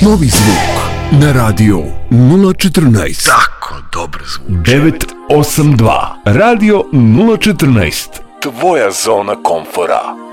Novi zvuk na radio 014. Tako dobro zvuči. 982 radio 014. Tvoja zona komfora.